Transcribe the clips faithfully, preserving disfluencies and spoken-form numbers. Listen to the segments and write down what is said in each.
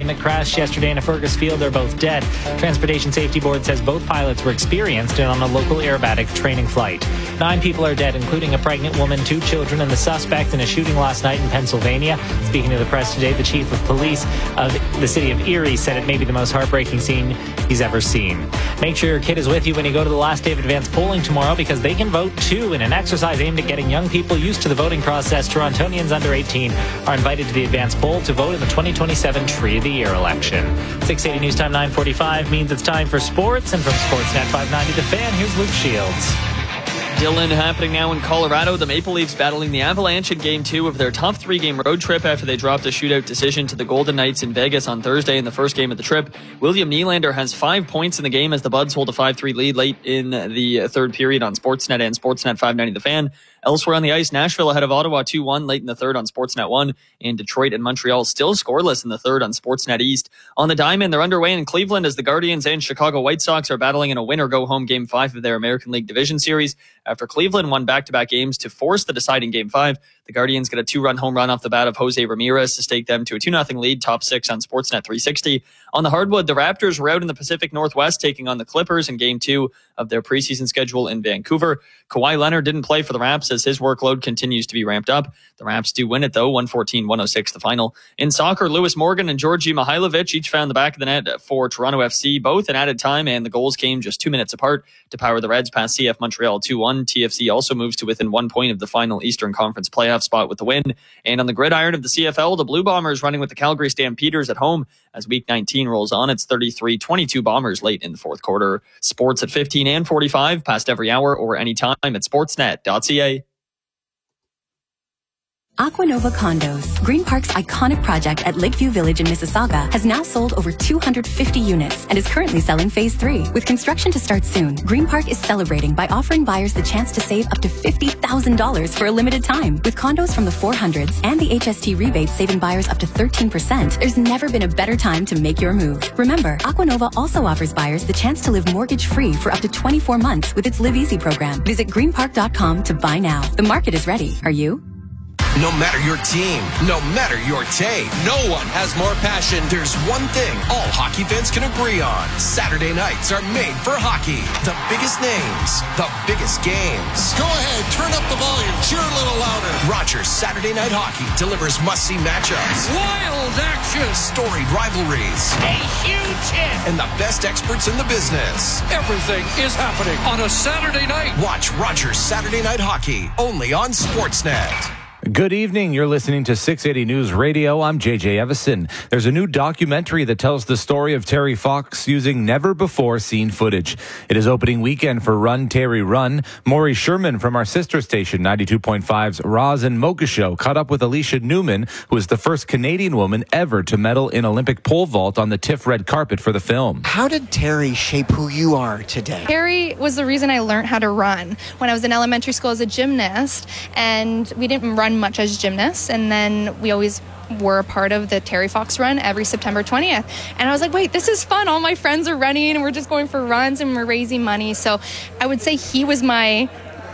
seven that crashed yesterday in a Fergus field are both dead. Transportation Safety Board says both pilots were experienced and on a local aerobatic training flight. Nine people are dead, including a pregnant woman, two children, and the suspect in a shooting last night in Pennsylvania. Speaking to the press today, the chief of police of the city of Erie said it may be the most heartbreaking scene he's ever seen. Make sure your kid is with you when you go to the last day of advanced polling tomorrow, because they can vote too in an exercise aimed at getting young people used to the voting process. Torontonians under eighteen are invited to the advanced poll to vote in the twenty twenty-seven Tree of the Year election. six eighty News Time nine forty-five means it's time for sports, and from Sportsnet five ninety The Fan, here's Luke Shields. Dylan, happening now in Colorado. The Maple Leafs battling the Avalanche in Game two of their tough three-game road trip after they dropped a shootout decision to the Golden Knights in Vegas on Thursday in the first game of the trip. William Nylander has five points in the game as the Buds hold a five three lead late in the third period on Sportsnet and Sportsnet five ninety The Fan. Elsewhere on the ice, Nashville ahead of Ottawa two one late in the third on Sportsnet one, and Detroit and Montreal still scoreless in the third on Sportsnet East. On the diamond, they're underway in Cleveland as the Guardians and Chicago White Sox are battling in a win-or-go-home Game five of their American League Division Series. After Cleveland won back-to-back games to force the deciding Game five, the Guardians get a two-run home run off the bat of Jose Ramirez to stake them to a two nothing lead, top six on Sportsnet three sixty. On the hardwood, the Raptors were out in the Pacific Northwest taking on the Clippers in Game two of their preseason schedule in Vancouver. Kawhi Leonard didn't play for the Raps as his workload continues to be ramped up. The Raps do win it, though, one fourteen one oh six the final. In soccer, Lewis Morgan and Georgi Mihailovic each found the back of the net for Toronto F C, both in added time, and the goals came just two minutes apart to power the Reds past C F Montreal two one. T F C also moves to within one point of the final Eastern Conference playoff spot with the win. And on the gridiron of the C F L, the Blue Bombers running with the Calgary Stampeders at home as Week nineteen rolls on. It's thirty-three twenty-two Bombers late in the fourth quarter. Sports at fifteen and forty-five, past every hour or anytime at sportsnet dot c a. Aquanova Condos, Green Park's iconic project at Lakeview Village in Mississauga, has now sold over two hundred fifty units and is currently selling phase three. With construction to start soon, Green Park is celebrating by offering buyers the chance to save up to fifty thousand dollars for a limited time. With condos from the four hundreds and the H S T rebates saving buyers up to thirteen percent, there's never been a better time to make your move. Remember, Aquanova also offers buyers the chance to live mortgage-free for up to twenty-four months with its Live Easy program. Visit green park dot com to buy now. The market is ready. Are you? No matter your team, no matter your take, no one has more passion. There's one thing all hockey fans can agree on. Saturday nights are made for hockey. The biggest names, the biggest games. Go ahead, turn up the volume, cheer a little louder. Rogers Saturday Night Hockey delivers must-see matchups, Wild action, storied rivalries, a huge hit, and the best experts in the business. Everything is happening on a Saturday night. Watch Rogers Saturday Night Hockey, only on Sportsnet. Good evening. You're listening to six eighty News Radio. I'm J J Evison. There's a new documentary that tells the story of Terry Fox using never-before-seen footage. It is opening weekend for Run, Terry, Run. Maury Sherman from our sister station, ninety-two point five's Roz and Mocha Show, caught up with Alicia Newman, who is the first Canadian woman ever to medal in Olympic pole vault on the TIFF red carpet for the film. How did Terry shape who you are today? Terry was the reason I learned how to run. When I was in elementary school as a gymnast, and we didn't run much as gymnasts, and then we always were a part of the Terry Fox run every September twentieth. And I was like, wait, this is fun. All my friends are running and we're just going for runs and we're raising money. So I would say he was my,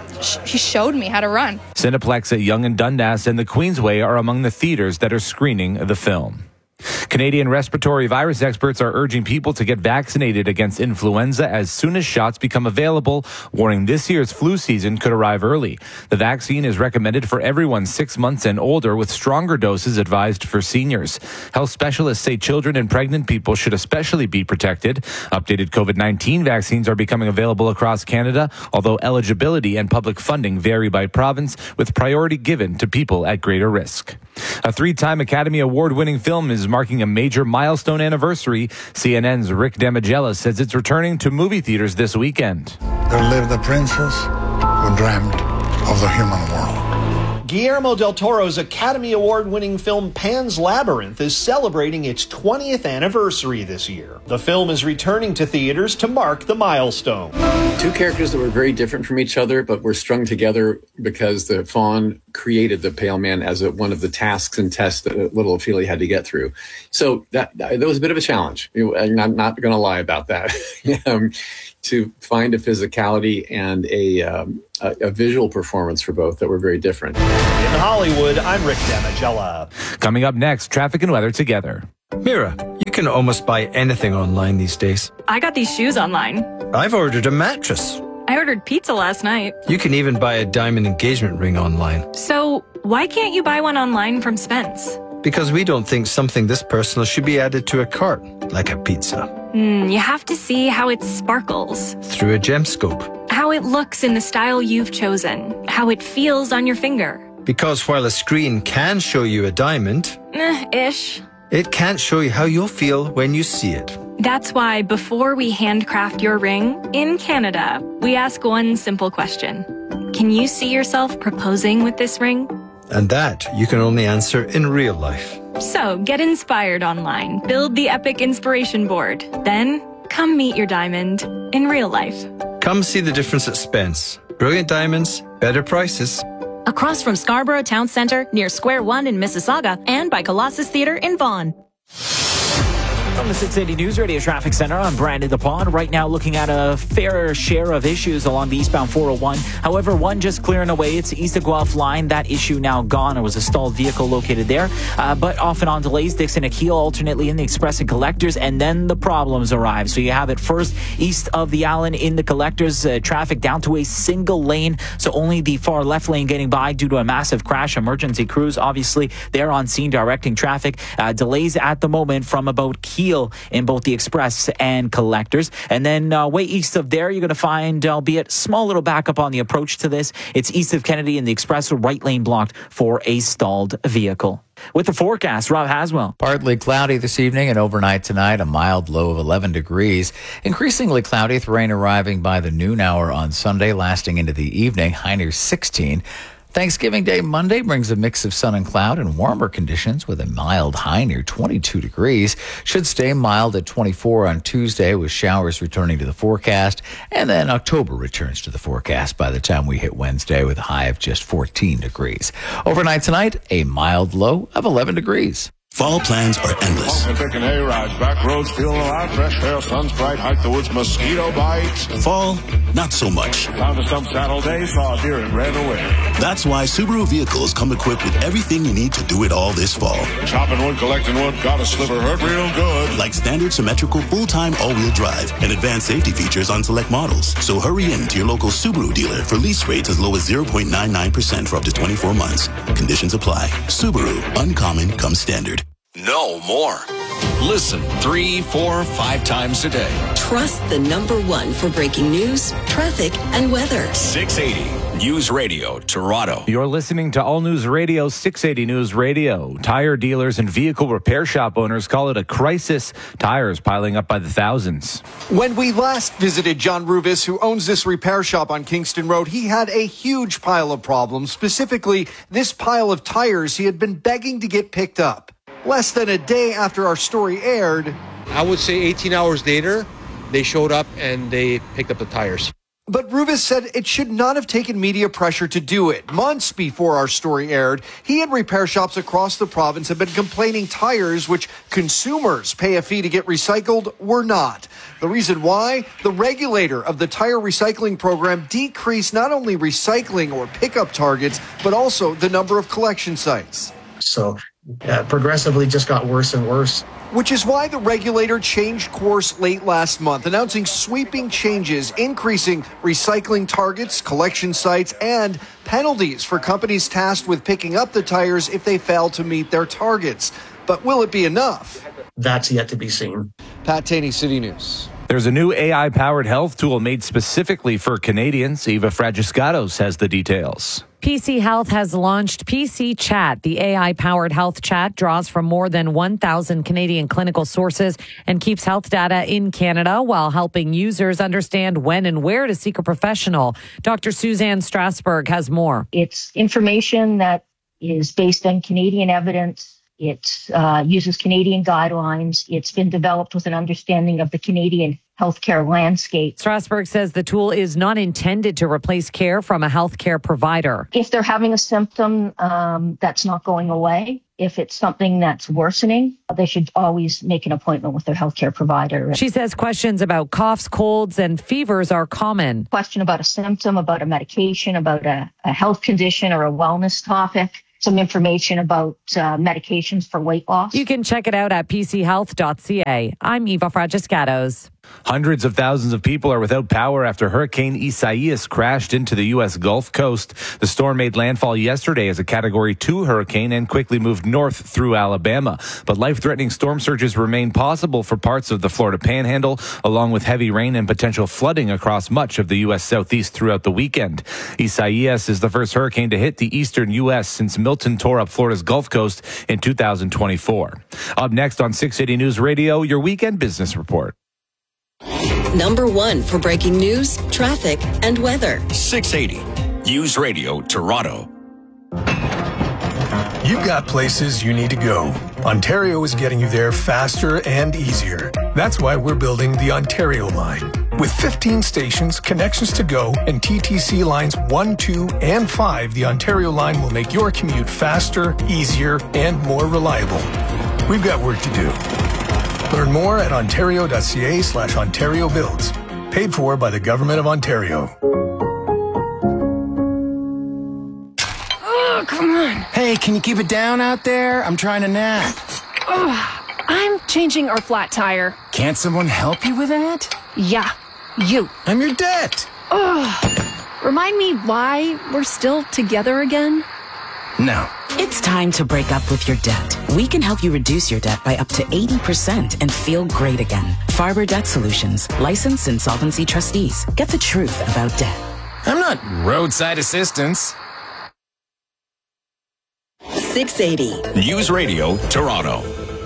he showed me how to run. Cineplex at Yonge and Dundas and the Queensway are among the theaters that are screening the film. Canadian respiratory virus experts are urging people to get vaccinated against influenza as soon as shots become available, warning this year's flu season could arrive early. The vaccine is recommended for everyone six months and older, with stronger doses advised for seniors. Health specialists say children and pregnant people should especially be protected. Updated COVID nineteen vaccines are becoming available across Canada, although eligibility and public funding vary by province, with priority given to people at greater risk. A three-time Academy Award-winning film is marking a major milestone anniversary. C N N's Rick Damigella says it's returning to movie theaters this weekend. There lived a princess who dreamt of the human world. Guillermo del Toro's Academy Award-winning film Pan's Labyrinth is celebrating its twentieth anniversary this year. The film is returning to theaters to mark the milestone. Two characters that were very different from each other, but were strung together because the faun created the Pale Man as a, one of the tasks and tests that little Ophelia had to get through. So that, that was a bit of a challenge. I'm not, not going to lie about that. um, to find a physicality and a, um, a, a visual performance for both that were very different. In Hollywood, I'm Rick Damigella. Coming up next, traffic and weather together. Mira, you can almost buy anything online these days. I got these shoes online. I've ordered a mattress. I ordered pizza last night. You can even buy a diamond engagement ring online. So, why can't you buy one online from Spence? Because we don't think something this personal should be added to a cart, like a pizza. Mm, you have to see how it sparkles. Through a gemscope. How it looks in the style you've chosen. How it feels on your finger. Because while a screen can show you a diamond... Eh, ish. It can't show you how you'll feel when you see it. That's why before we handcraft your ring, in Canada, we ask one simple question. Can you see yourself proposing with this ring? And that you can only answer in real life. So get inspired online. Build the epic inspiration board. Then come meet your diamond in real life. Come see the difference at Spence. Brilliant diamonds, better prices. Across from Scarborough Town Centre, near Square One in Mississauga, and by Colossus Theatre in Vaughan. From the six eighty News Radio Traffic Center, I'm Brandon DePaul. Right now looking at a fair share of issues along the eastbound four oh one. However, one just clearing away. It's the East of Guelph line. That issue now gone. There was a stalled vehicle located there. Uh, but off and on delays. Dixon Akeel alternately in the Express and Collectors. And then the problems arrive. So you have it first east of the Allen in the Collectors. Uh, traffic down to a single lane. So only the far left lane getting by due to a massive crash. Emergency crews, obviously, they're on scene directing traffic. Uh, delays at the moment from about Keel in both the Express and Collectors. And then uh, way east of there, you're going to find, albeit small little backup on the approach to this. It's east of Kennedy in the Express, right lane blocked for a stalled vehicle. With the forecast, Rob Haswell. Partly cloudy this evening and overnight tonight, a mild low of eleven degrees. Increasingly cloudy with rain arriving by the noon hour on Sunday, lasting into the evening, high near sixteen. Thanksgiving Day Monday brings a mix of sun and cloud and warmer conditions with a mild high near twenty-two degrees. Should stay mild at twenty-four on Tuesday with showers returning to the forecast. And then October returns to the forecast by the time we hit Wednesday with a high of just fourteen degrees. Overnight tonight, a mild low of eleven degrees. Fall plans are endless. Picking A-rides, back roads, feeling alive, fresh air, sun's bright, hike the woods, mosquito bites. Fall, not so much. Found a stump Saturday, saw a deer and ran away. That's why Subaru vehicles come equipped with everything you need to do it all this fall. Chopping wood, collecting wood, got a sliver, hurt real good. Like standard symmetrical full-time all-wheel drive and advanced safety features on select models. So hurry in to your local Subaru dealer for lease rates as low as zero point nine nine percent for up to twenty-four months. Conditions apply. Subaru, uncommon comes standard. No more. Listen three, four, five times a day. Trust the number one for breaking news, traffic, and weather. six eighty News Radio, Toronto. You're listening to All News Radio, six eighty News Radio. Tire dealers and vehicle repair shop owners call it a crisis. Tires piling up by the thousands. When we last visited John Ruvis, who owns this repair shop on Kingston Road, he had a huge pile of problems, specifically this pile of tires he had been begging to get picked up. Less than a day after our story aired, I would say eighteen hours later, they showed up and they picked up the tires. But Ruvis said it should not have taken media pressure to do it. Months before our story aired, he and repair shops across the province have been complaining tires, which consumers pay a fee to get recycled, were not. The reason why? The regulator of the tire recycling program decreased not only recycling or pickup targets, but also the number of collection sites. So uh, progressively just got worse and worse. Which is why the regulator changed course late last month, announcing sweeping changes, increasing recycling targets, collection sites, and penalties for companies tasked with picking up the tires if they fail to meet their targets. But will it be enough? That's yet to be seen. Pat Taney, City News. There's a new A I-powered health tool made specifically for Canadians. Eva Fragiscatos has the details. P C Health has launched P C Chat. The A I-powered health chat draws from more than one thousand Canadian clinical sources and keeps health data in Canada while helping users understand when and where to seek a professional. Doctor Suzanne Strasberg has more. It's information that is based on Canadian evidence. It uh, uses Canadian guidelines. It's been developed with an understanding of the Canadian healthcare landscape. Strasberg says the tool is not intended to replace care from a healthcare provider. If they're having a symptom um, that's not going away, if it's something that's worsening, they should always make an appointment with their healthcare provider. She says questions about coughs, colds, and fevers are common. Question about a symptom, about a medication, about a, a health condition or a wellness topic. some information about uh, medications for weight loss. You can check it out at p c health dot c a. I'm Eva Fragiscatos. Hundreds of thousands of people are without power after Hurricane Isaias crashed into the U S Gulf Coast. The storm made landfall yesterday as a Category two hurricane and quickly moved north through Alabama. But life-threatening storm surges remain possible for parts of the Florida Panhandle, along with heavy rain and potential flooding across much of the U S Southeast throughout the weekend. Isaias is the first hurricane to hit the eastern U S since Milton tore up Florida's Gulf Coast in two thousand twenty-four. Up next on six eighty News Radio, your weekend business report. Number one for breaking news, traffic, and weather. six eighty News Radio Toronto. You've got places you need to go. Ontario is getting you there faster and easier. That's why we're building the Ontario line. With fifteen stations, connections to go, and T T C lines one, two, and five, the Ontario line will make your commute faster, easier, and more reliable. We've got work to do. Learn more at ontario.ca slash Ontario Builds. Paid for by the Government of Ontario. Oh, come on. Hey, can you keep it down out there? I'm trying to nap. Oh, I'm changing our flat tire. Can't someone help you with that? Yeah, you. I'm your debt. Oh, remind me why we're still together again? No. It's time to break up with your debt. We can help you reduce your debt by up to eighty percent and feel great again. Farber Debt Solutions, licensed insolvency trustees. Get the truth about debt. I'm not roadside assistance. six eighty News Radio Toronto.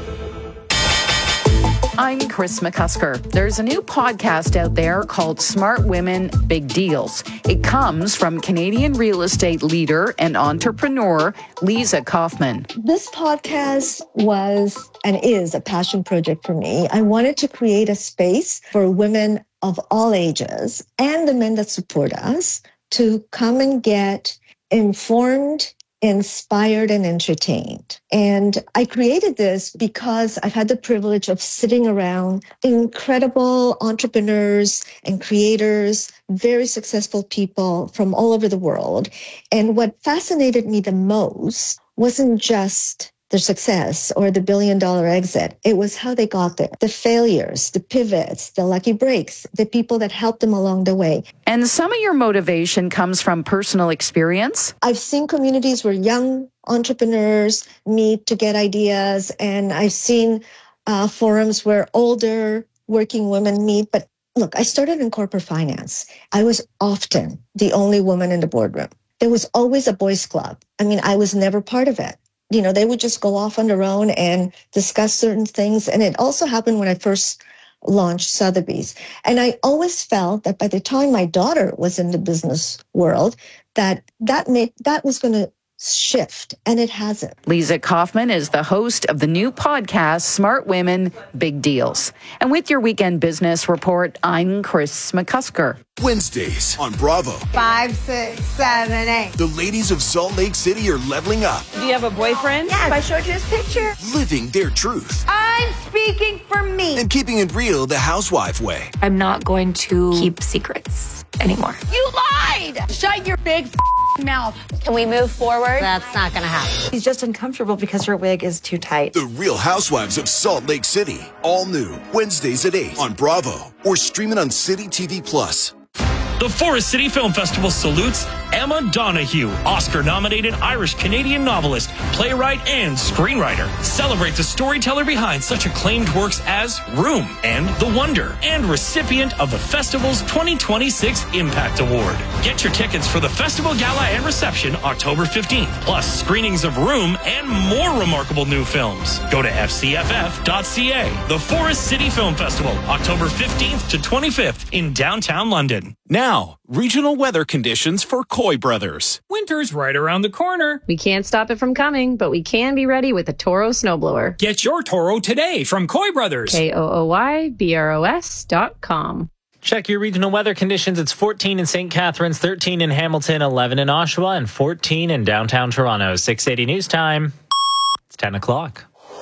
I'm Chris McCusker. There's a new podcast out there called Smart Women, Big Deals. It comes from Canadian real estate leader and entrepreneur Lisa Kaufman. This podcast was and is a passion project for me. I wanted to create a space for women of all ages and the men that support us to come and get informed, inspired, and entertained. And I created this because I've had the privilege of sitting around incredible entrepreneurs and creators, very successful people from all over the world. And what fascinated me the most wasn't just their success or the billion dollar exit. It was how they got there. The failures, the pivots, the lucky breaks, the people that helped them along the way. And some of your motivation comes from personal experience. I've seen communities where young entrepreneurs meet to get ideas, and I've seen uh, forums where older working women meet. But look, I started in corporate finance. I was often the only woman in the boardroom. There was always a boys' club. I mean, I was never part of it. You know, they would just go off on their own and discuss certain things. And it also happened when I first launched Sotheby's. And I always felt that by the time my daughter was in the business world, that that made, that was going to shift, and it hasn't. Lisa Kaufman is the host of the new podcast, Smart Women, Big Deals. And with your weekend business report, I'm Chris McCusker. Wednesdays on Bravo. Five, six, seven, eight. The ladies of Salt Lake City are leveling up. Do you have a boyfriend? Yes, I showed you his picture. Living their truth. I'm speaking for me. And keeping it real the housewife way. I'm not going to keep secrets anymore. You lied! Shut your big f- mouth. Can we move forward? That's not going to happen. He's just uncomfortable because her wig is too tight. The Real Housewives of Salt Lake City. All new. Wednesdays at eight on Bravo. Or streaming on City T V Plus. The Forest City Film Festival salutes Emma Donoghue, Oscar-nominated Irish-Canadian novelist, playwright, and screenwriter. Celebrate the storyteller behind such acclaimed works as Room and The Wonder, and recipient of the festival's twenty twenty-six Impact Award. Get your tickets for the festival gala and reception October fifteenth, plus screenings of Room and more remarkable new films. Go to f c f f dot c a. The Forest City Film Festival, October fifteenth to twenty-fifth in downtown London. Now, regional weather conditions for Coy Brothers. Winter's right around the corner. We can't stop it from coming, but we can be ready with a Toro snowblower. Get your Toro today from Coy Brothers. K O O Y B R O S dot com. Check your regional weather conditions. It's fourteen in Saint Catharines, thirteen in Hamilton, eleven in Oshawa, and fourteen in downtown Toronto. six eighty News Time. It's ten o'clock.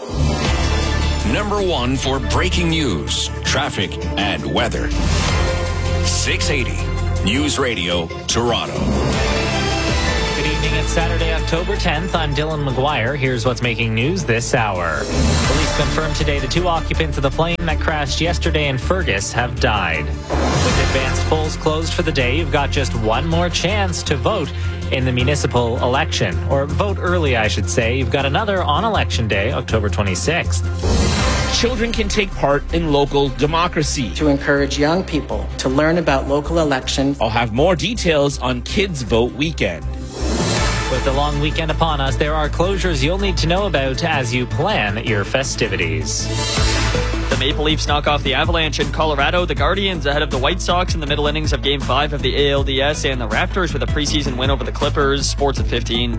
Number one for breaking news, traffic, and weather. six eighty News Radio Toronto. Good evening. morning. It's Saturday, October tenth. I'm Dylan McGuire. Here's what's making news this hour. Police confirmed today the two occupants of the plane that crashed yesterday in Fergus have died. With advanced polls closed for the day, you've got just one more chance to vote in the municipal election. Or vote early, I should say. You've got another on Election Day, October twenty-sixth. Children can take part in local democracy. To encourage young people to learn about local elections. I'll have more details on Kids Vote Weekend. With the long weekend upon us, there are closures you'll need to know about as you plan your festivities. The Maple Leafs knock off the Avalanche in Colorado. The Guardians ahead of the White Sox in the middle innings of Game five of the A L D S. And the Raptors with a preseason win over the Clippers. Sports at fifteen.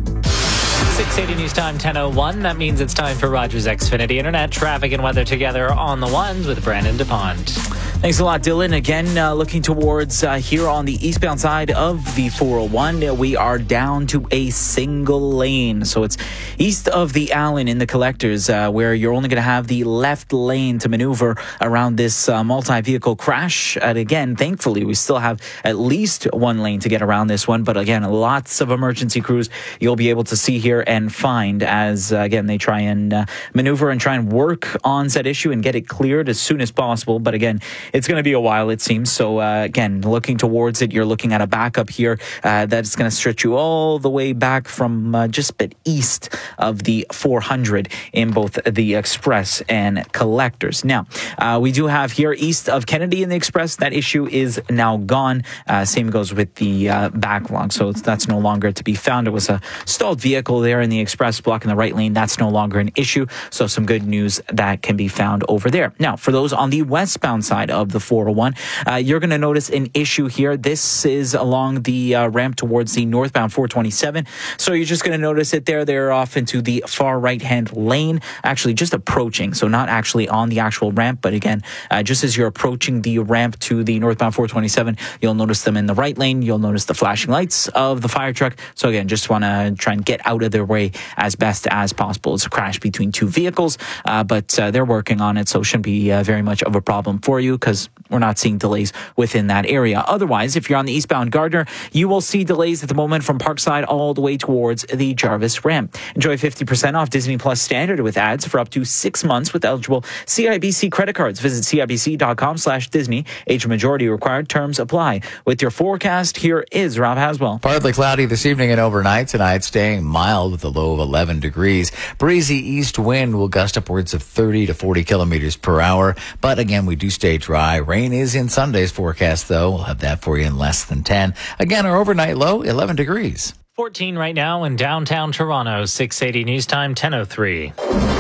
six eighty News Time, ten oh one. That means it's time for Rogers Xfinity Internet. Traffic and weather together on the ones with Brandon DuPont. Thanks a lot, Dylan. Again, uh, looking towards uh, here on the eastbound side of the four oh one, uh, we are down to a single lane. So it's east of the Allen in the collectors, uh, where you're only going to have the left lane to maneuver around this uh, multi-vehicle crash. And again, thankfully, we still have at least one lane to get around this one. But again, lots of emergency crews you'll be able to see here and find as, uh, again, they try and uh, maneuver and try and work on said issue and get it cleared as soon as possible. But again, it's going to be a while, it seems. So, uh, again, looking towards it, you're looking at a backup here uh, that's going to stretch you all the way back from uh, just a bit east of the four hundred in both the Express and Collectors. Now, uh, we do have here east of Kennedy in the Express. That issue is now gone. Uh, same goes with the uh, backlog. So it's, that's no longer to be found. It was a stalled vehicle there in the Express blocking the right lane. That's no longer an issue. So some good news that can be found over there. Now, for those on the westbound side of the four oh one, uh, you're going to notice an issue here. This is along the uh, ramp towards the northbound four twenty-seven. So you're just going to notice it there. They're off into the far right-hand lane, actually just approaching. So not actually on the actual ramp, but again, uh, just as you're approaching the ramp to the northbound four twenty-seven, you'll notice them in the right lane. You'll notice the flashing lights of the fire truck. So again, just want to try and get out of their way as best as possible. It's a crash between two vehicles, uh, but uh, they're working on it, so it shouldn't be uh, very much of a problem for you because we're not seeing delays within that area. Otherwise, if you're on the eastbound Gardner, you will see delays at the moment from Parkside all the way towards the Jarvis ramp. Enjoy fifty percent off Disney Plus Standard with ads for up to six months with eligible C I B C credit cards. Visit cibc.com slash Disney. Age majority required. Terms apply. With your forecast, here is Rob Haswell. Partly cloudy this evening and overnight. Tonight staying mild with a low of eleven degrees. Breezy east wind will gust upwards of thirty to forty kilometers per hour. But again, we do stay dry. Rain is in Sunday's forecast, though. We'll have that for you in less than ten. Again, our overnight low, eleven degrees. fourteen right now in downtown Toronto. six eighty News Time, ten oh three.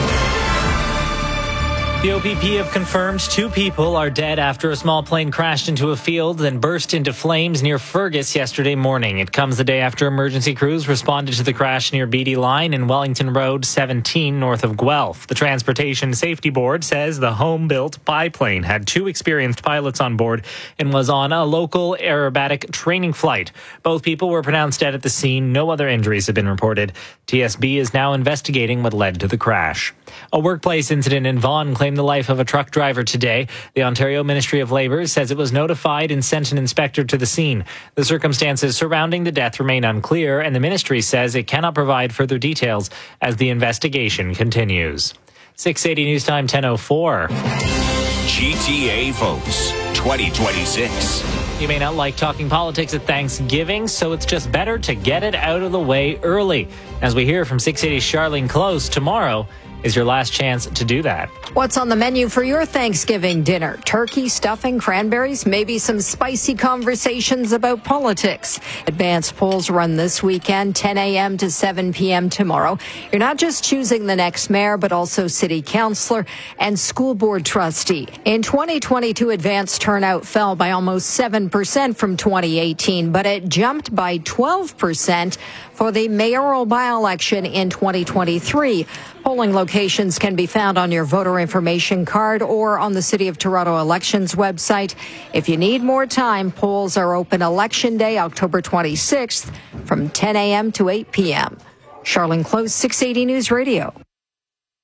The O P P have confirmed two people are dead after a small plane crashed into a field and burst into flames near Fergus yesterday morning. It comes the day after emergency crews responded to the crash near Beatty Line and Wellington Road seventeen north of Guelph. The Transportation Safety Board says the home-built biplane had two experienced pilots on board and was on a local aerobatic training flight. Both people were pronounced dead at the scene. No other injuries have been reported. T S B is now investigating what led to the crash. A workplace incident in Vaughan claimed the life of a truck driver today. The Ontario Ministry of Labour says it was notified and sent an inspector to the scene. The circumstances surrounding the death remain unclear, and the ministry says it cannot provide further details as the investigation continues. six eighty News Time, ten oh four. G T A votes twenty twenty-six. You may not like talking politics at Thanksgiving, so it's just better to get it out of the way early. As we hear from six eighty's Charlene Close, tomorrow is your last chance to do that. What's on the menu for your Thanksgiving dinner? Turkey, stuffing, cranberries, maybe some spicy conversations about politics. Advanced polls run this weekend, ten a.m. to seven p.m. tomorrow. You're not just choosing the next mayor, but also city councillor and school board trustee. In twenty twenty-two, advanced turnout fell by almost seven percent from twenty eighteen, but it jumped by twelve percent for the mayoral by-election in twenty twenty-three. Polling locations can be found on your voter information card or on the City of Toronto Elections website. If you need more time, polls are open Election Day, October twenty-sixth, from ten a.m. to eight p.m. Charlene Close, six eighty News Radio.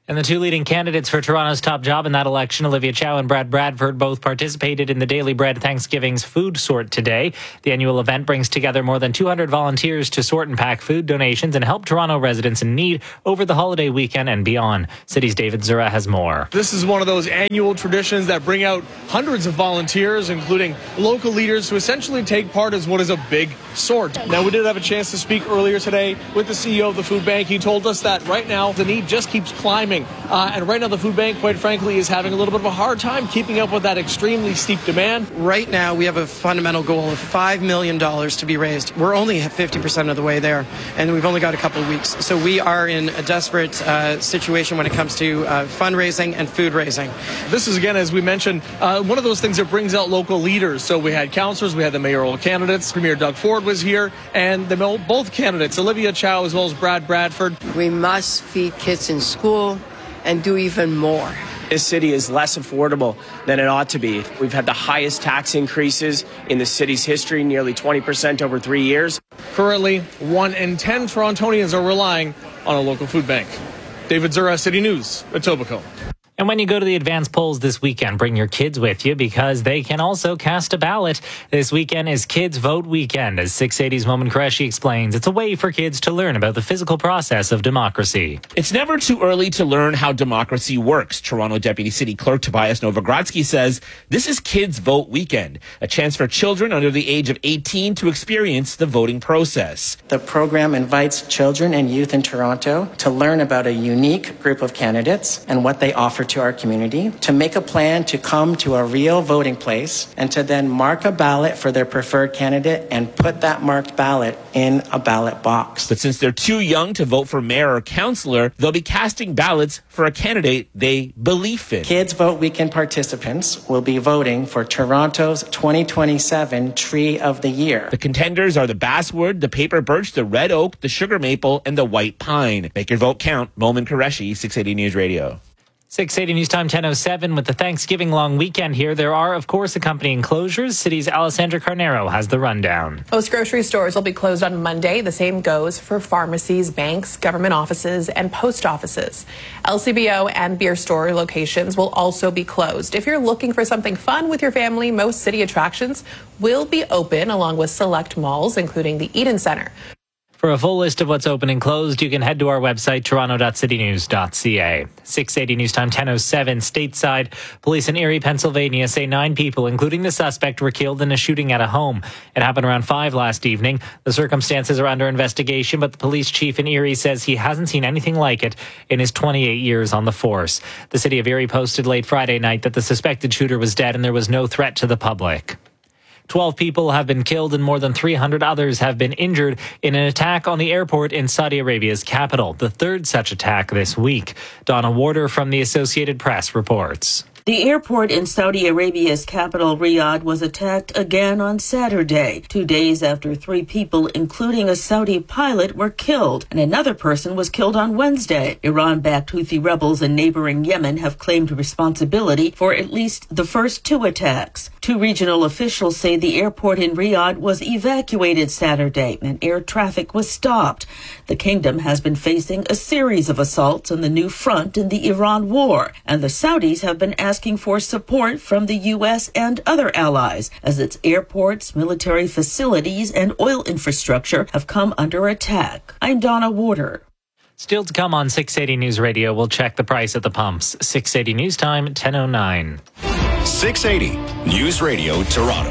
And the two leading candidates for Toronto's top job in that election, Olivia Chow and Brad Bradford, both participated in the Daily Bread Thanksgiving's food sort today. The annual event brings together more than two hundred volunteers to sort and pack food donations and help Toronto residents in need over the holiday weekend and beyond. City's David Zura has more. This is one of those annual traditions that bring out hundreds of volunteers, including local leaders, to essentially take part as what is a big sort. Now, we did have a chance to speak earlier today with the C E O of the food bank. He told us that right now the need just keeps climbing. Uh, and right now the food bank, quite frankly, is having a little bit of a hard time keeping up with that extremely steep demand. Right now we have a fundamental goal of five million dollars to be raised. We're only fifty percent of the way there, and we've only got a couple of weeks. So we are in a desperate uh, situation when it comes to uh, fundraising and food raising. This is, again, as we mentioned, uh, one of those things that brings out local leaders. So we had councillors, we had the mayoral candidates, Premier Doug Ford was here, and the, both candidates, Olivia Chow as well as Brad Bradford. We must feed kids in school and do even more. This city is less affordable than it ought to be. We've had the highest tax increases in the city's history, nearly twenty percent over three years. Currently, one in ten Torontonians are relying on a local food bank. David Zura, City News, Etobicoke. And when you go to the advanced polls this weekend, bring your kids with you because they can also cast a ballot. This weekend is Kids Vote Weekend. As six eighty's Momin Qureshi explains, it's a way for kids to learn about the physical process of democracy. It's never too early to learn how democracy works. Toronto Deputy City Clerk Tobias Novogradsky says this is Kids Vote Weekend, a chance for children under the age of eighteen to experience the voting process. The program invites children and youth in Toronto to learn about a unique group of candidates and what they offer to our community, to make a plan to come to a real voting place, and to then mark a ballot for their preferred candidate and put that marked ballot in a ballot box. But since they're too young to vote for mayor or councillor, they'll be casting ballots for a candidate they believe in. Kids Vote Weekend participants will be voting for Toronto's twenty twenty-seven Tree of the Year. The contenders are the basswood, the paper birch, the red oak, the sugar maple, and the white pine. Make your vote count. Momin Qureshi, six eighty News Radio. six eighty News Time ten oh seven. With the Thanksgiving long weekend here, there are, of course, accompanying closures. City's Alessandra Carnero has the rundown. Most grocery stores will be closed on Monday. The same goes for pharmacies, banks, government offices, and post offices. L C B O and beer store locations will also be closed. If you're looking for something fun with your family, most city attractions will be open, along with select malls, including the Eden Center. For a full list of what's open and closed, you can head to our website, toronto dot city news dot c a. six eighty News Time ten oh seven. Stateside, police in Erie, Pennsylvania say nine people, including the suspect, were killed in a shooting at a home. It happened around five last evening. The circumstances are under investigation, but the police chief in Erie says he hasn't seen anything like it in his twenty-eight years on the force. The city of Erie posted late Friday night that the suspected shooter was dead and there was no threat to the public. Twelve people have been killed and more than three hundred others have been injured in an attack on the airport in Saudi Arabia's capital, the third such attack this week. Donna Warder from the Associated Press reports. The airport in Saudi Arabia's capital, Riyadh, was attacked again on Saturday, two days after three people, including a Saudi pilot, were killed, and another person was killed on Wednesday. Iran-backed Houthi rebels in neighboring Yemen have claimed responsibility for at least the first two attacks. Two regional officials say the airport in Riyadh was evacuated Saturday, and air traffic was stopped. The kingdom has been facing a series of assaults on the new front in the Iran war, and the Saudis have been asking asking for support from the U S and other allies as its airports, military facilities, and oil infrastructure have come under attack. I'm Donna Warder. Still to come on six eighty News Radio, we'll check the price at the pumps. six eighty News Time, ten oh nine. six eighty News Radio, Toronto.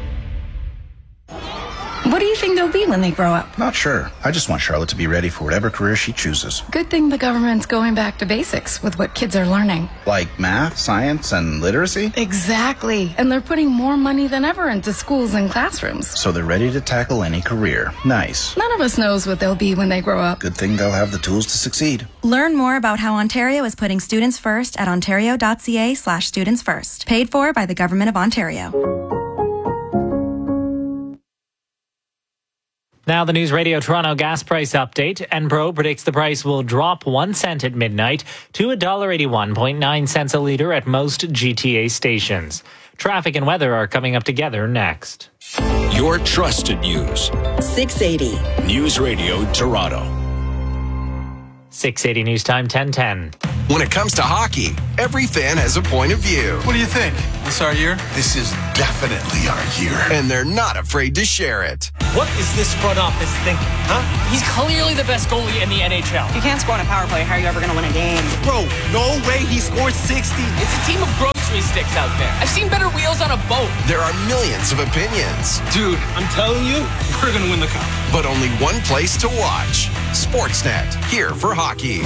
What do you think they'll be when they grow up? Not sure. I just want Charlotte to be ready for whatever career she chooses. Good thing the government's going back to basics with what kids are learning. Like math, science, and literacy? Exactly. And they're putting more money than ever into schools and classrooms. So they're ready to tackle any career. Nice. None of us knows what they'll be when they grow up. Good thing they'll have the tools to succeed. Learn more about how Ontario is putting students first at ontario dot c a slash students first. Paid for by the Government of Ontario. Now the News Radio Toronto gas price update. Enpro predicts the price will drop one cent at midnight to one dollar eighty-one point nine cents a litre at most G T A stations. Traffic and weather are coming up together next. Your trusted news. six eighty News Radio Toronto. six eighty News Time ten ten. When it comes to hockey, every fan has a point of view. What do you think? This our year? This is definitely our year. And they're not afraid to share it. What is this front office thinking, huh? He's clearly the best goalie in the N H L. You can't score on a power play. How are you ever going to win a game? Bro, no way he scored sixty. It's a team of grocery sticks out there. I've seen better wheels on a boat. There are millions of opinions. Dude, I'm telling you, we're going to win the cup. But only one place to watch. Sportsnet, here for hockey.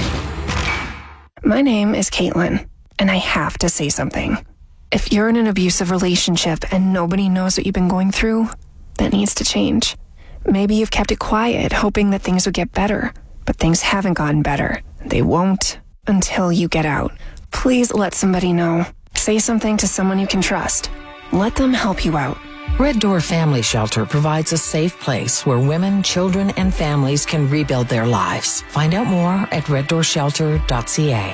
My name is Caitlin, and I have to say something. If you're in an abusive relationship and nobody knows what you've been going through, that needs to change. Maybe you've kept it quiet, hoping that things would get better, but things haven't gotten better. They won't until you get out. Please let somebody know. Say something to someone you can trust. Let them help you out. Red Door Family Shelter provides a safe place where women, children, and families can rebuild their lives. Find out more at red door shelter dot c a.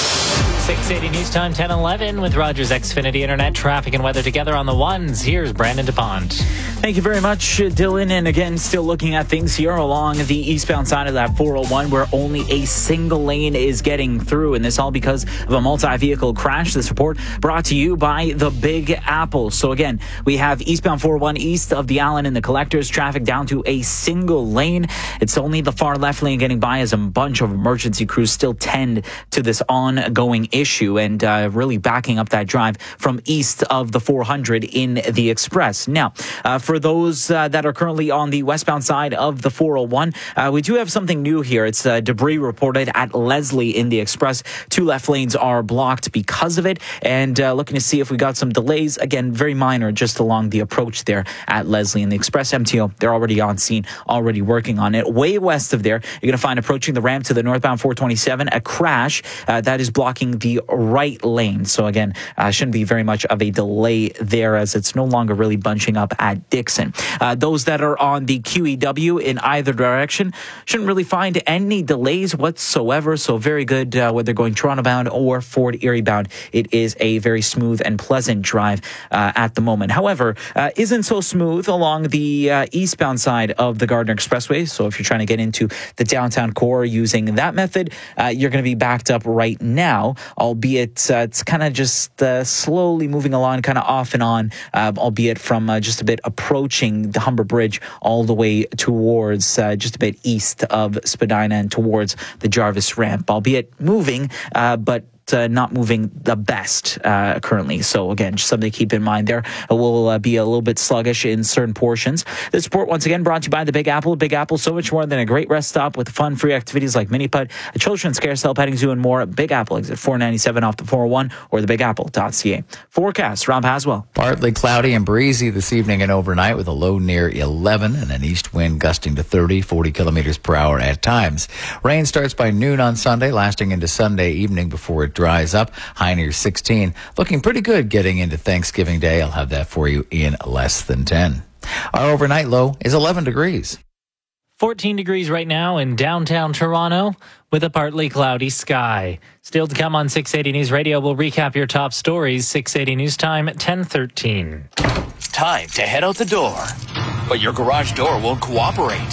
six eighty News Time, ten eleven with Rogers Xfinity Internet traffic and weather together on the ones. Here's Brandon DuPont. Thank you very much, Dylan. And again, still looking at things here along the eastbound side of that four oh one where only a single lane is getting through. And this all because of a multi-vehicle crash. This report brought to you by the Big Apple. So again, we have eastbound four oh one east of the Allen and the Collectors, traffic down to a single lane. It's only the far left lane getting by as a bunch of emergency crews still tend to this ongoing issue and uh, really backing up that drive from east of the four hundred in the Express. Now, uh, for those uh, that are currently on the westbound side of the four oh one, uh, we do have something new here. It's uh, debris reported at Leslie in the Express. Two left lanes are blocked because of it, and uh, looking to see if we got some delays. Again, very minor, just along the approach there at Leslie in the Express. M T O, they're already on scene, already working on it. Way west of there, you're going to find approaching the ramp to the northbound four twenty-seven, a crash uh, that is blocking the right lane. So again, uh, shouldn't be very much of a delay there as it's no longer really bunching up at Dixon. Uh, those that are on the Q E W in either direction shouldn't really find any delays whatsoever. So very good uh, whether going Toronto bound or Fort Erie bound. It is a very smooth and pleasant drive uh, at the moment. However, uh, isn't so smooth along the uh, eastbound side of the Gardiner Expressway. So if you're trying to get into the downtown core using that method, uh, you're going to be backed up right now, albeit uh, it's kind of just uh, slowly moving along, kind of off and on, uh, albeit from uh, just a bit approaching the Humber Bridge all the way towards uh, just a bit east of Spadina and towards the Jarvis ramp, albeit moving, uh, but Uh, not moving the best uh, currently. So again, just something to keep in mind there. It will uh, be a little bit sluggish in certain portions. This report once again brought to you by the Big Apple. Big Apple, so much more than a great rest stop with fun, free activities like mini putt, a children's carousel, petting zoo, and more. Big Apple, exit four ninety-seven off the four oh one or the big apple dot c a. Forecast, Rob Haswell. Partly cloudy and breezy this evening and overnight with a low near eleven and an east wind gusting to thirty, forty kilometers per hour at times. Rain starts by noon on Sunday, lasting into Sunday evening before it dries up. High near sixteen. Looking pretty good getting into Thanksgiving Day. I'll have that for you in less than ten. Our overnight low is eleven degrees. fourteen degrees right now in downtown Toronto with a partly cloudy sky. Still to come on six eighty News Radio, we'll recap your top stories. six eighty News Time, ten thirteen. Time to head out the door, but your garage door won't cooperate.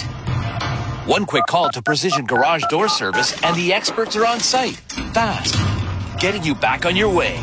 One quick call to Precision Garage Door Service and the experts are on site. Fast. Getting you back on your way.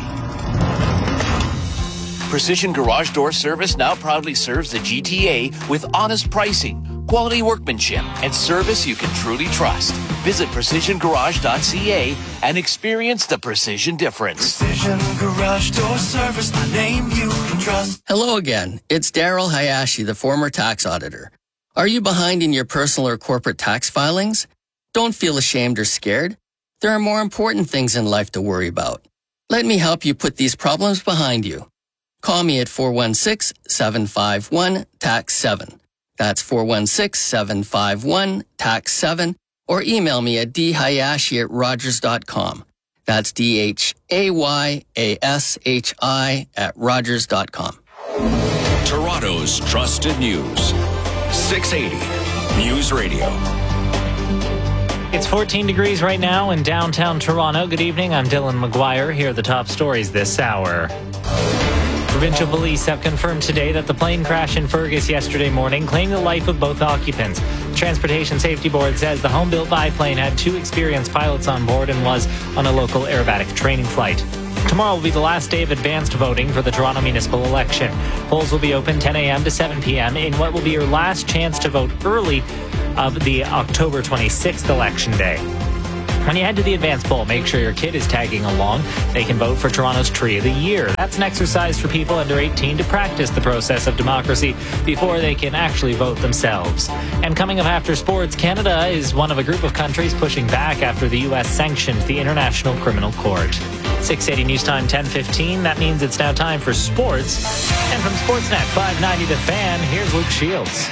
Precision Garage Door Service now proudly serves the G T A with honest pricing, quality workmanship, and service you can truly trust. Visit precision garage dot c a and experience the precision difference. Precision Garage Door Service, the name you can trust. Hello again. It's Daryl Hayashi, the former tax auditor. Are you behind in your personal or corporate tax filings? Don't feel ashamed or scared. There are more important things in life to worry about. Let me help you put these problems behind you. Call me at four one six, seven five one, T A X seven. That's four one six, seven five one, T A X seven. Or email me at d hayashi at rogers dot com. That's D H A Y A S H I at rogers dot com. Toronto's trusted news. six eighty News Radio. It's fourteen degrees right now in downtown Toronto. Good evening. I'm Dylan McGuire. Here are the top stories this hour. Provincial police have confirmed today that the plane crash in Fergus yesterday morning claimed the life of both occupants. The Transportation Safety Board says the home-built biplane had two experienced pilots on board and was on a local aerobatic training flight. Tomorrow will be the last day of advanced voting for the Toronto municipal election. Polls will be open ten a.m. to seven p.m. in what will be your last chance to vote early of the October twenty-sixth election day. When you head to the advanced poll, make sure your kid is tagging along. They can vote for Toronto's Tree of the Year. That's an exercise for people under eighteen to practice the process of democracy before they can actually vote themselves. And coming up after sports, Canada is one of a group of countries pushing back after the U S sanctioned the International Criminal Court. six eighty News Time, ten fifteen. That means it's now time for sports. And from Sportsnet five ninety The Fan, here's Luke Shields.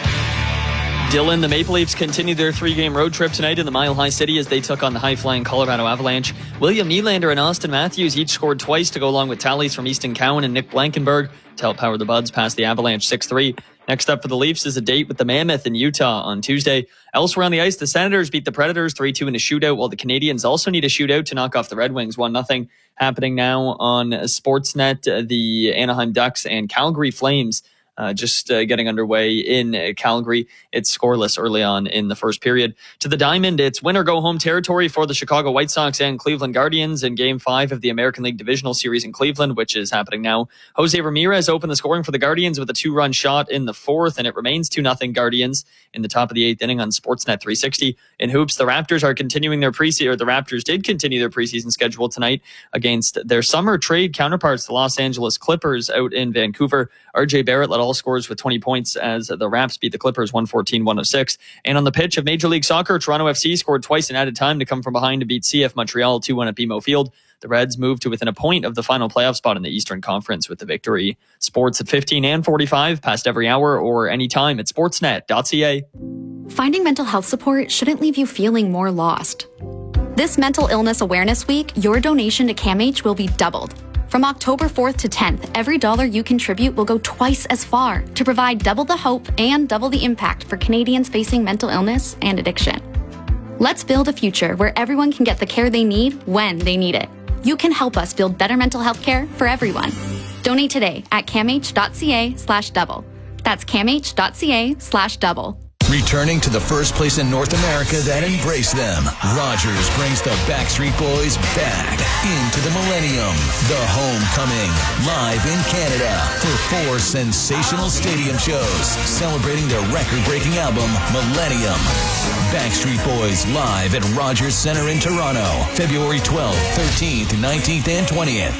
Dylan, the Maple Leafs continue their three-game road trip tonight in the Mile High City as they took on the high-flying Colorado Avalanche. William Nylander and Austin Matthews each scored twice to go along with tallies from Easton Cowan and Nick Blankenberg to help power the Buds past the Avalanche six three. Next up for the Leafs is a date with the Mammoth in Utah on Tuesday. Elsewhere on the ice, the Senators beat the Predators three two in a shootout, while the Canadiens also need a shootout to knock off the Red Wings one nothing. Happening now on Sportsnet, the Anaheim Ducks and Calgary Flames Uh, just uh, getting underway in uh, Calgary. It's scoreless early on in the first period. To the Diamond, it's win or go home territory for the Chicago White Sox and Cleveland Guardians in Game five of the American League Divisional Series in Cleveland, which is happening now. Jose Ramirez opened the scoring for the Guardians with a two-run shot in the fourth, and it remains two nothing Guardians in the top of the eighth inning on Sportsnet three sixty. In hoops, the Raptors are continuing their preseason, or the Raptors did continue their preseason schedule tonight against their summer trade counterparts, the Los Angeles Clippers, out in Vancouver. R J Barrett led all scores with twenty points as the Raps beat the Clippers one fourteen one oh six. And on the pitch of Major League Soccer, Toronto F C scored twice in added time to come from behind to beat C F Montreal two one at B M O Field. The Reds moved to within a point of the final playoff spot in the Eastern Conference with the victory. Sports at fifteen and forty-five, past every hour or anytime at sportsnet dot c a. Finding mental health support shouldn't leave you feeling more lost. This Mental Illness Awareness Week, your donation to CAMH will be doubled. From October fourth to tenth, every dollar you contribute will go twice as far to provide double the hope and double the impact for Canadians facing mental illness and addiction. Let's build a future where everyone can get the care they need when they need it. You can help us build better mental health care for everyone. Donate today at camh.ca slash double. That's camh.ca slash double. Returning to the first place in North America that embraced them, Rogers brings the Backstreet Boys back into the Millennium. The Homecoming, live in Canada for four sensational stadium shows celebrating their record-breaking album, Millennium. Backstreet Boys live at Rogers Centre in Toronto, February twelfth, thirteenth, nineteenth, and twentieth.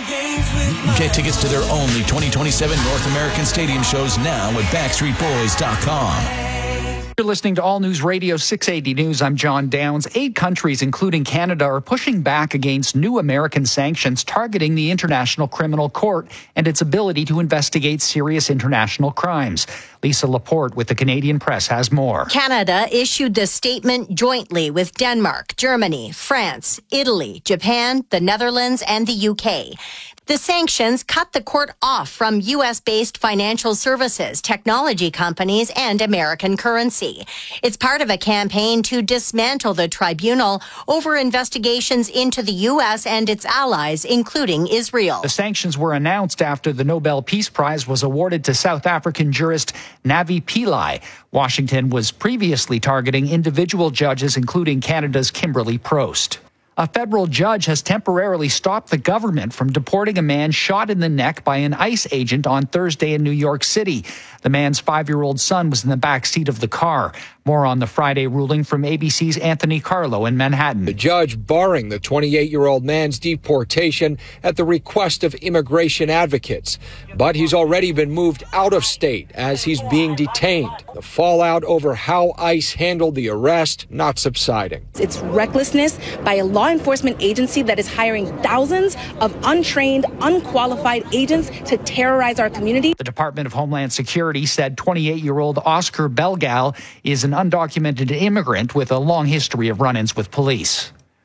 Get tickets to their only twenty twenty-seven North American stadium shows now at backstreet boys dot com. You're listening to All News Radio six eighty News. I'm John Downs. Eight countries, including Canada, are pushing back against new American sanctions targeting the International Criminal Court and its ability to investigate serious international crimes. Lisa Laporte with the Canadian Press has more. Canada issued the statement jointly with Denmark, Germany, France, Italy, Japan, the Netherlands, and the U K. The sanctions cut the court off from U S-based financial services, technology companies, and American currency. It's part of a campaign to dismantle the tribunal over investigations into the U S and its allies, including Israel. The sanctions were announced after the Nobel Peace Prize was awarded to South African jurist Navi Pillay. Washington was previously targeting individual judges, including Canada's Kimberly Prost. A federal judge has temporarily stopped the government from deporting a man shot in the neck by an ICE agent on Thursday in New York City. The man's five-year-old son was in the back seat of the car. More on the Friday ruling from A B C's Anthony Carlo in Manhattan. The judge barring the twenty-eight-year-old man's deportation at the request of immigration advocates. But he's already been moved out of state as he's being detained. The fallout over how ICE handled the arrest not subsiding. It's recklessness by a law enforcement agency that is hiring thousands of untrained, unqualified agents to terrorize our community. The Department of Homeland Security said twenty-eight-year-old Oscar Belgal is an undocumented immigrant with a long history of run-ins with police.